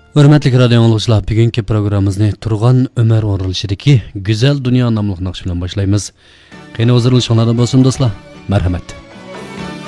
Hürmetli radyo anlıqçılar, bugünkü programımızı Turgan Ömer oruluşidagi Güzel Dünya namlıq naqsh bilan boshlaymiz. Qani hozirlik shonlarda bo'lsin do'stlar. Marhamat.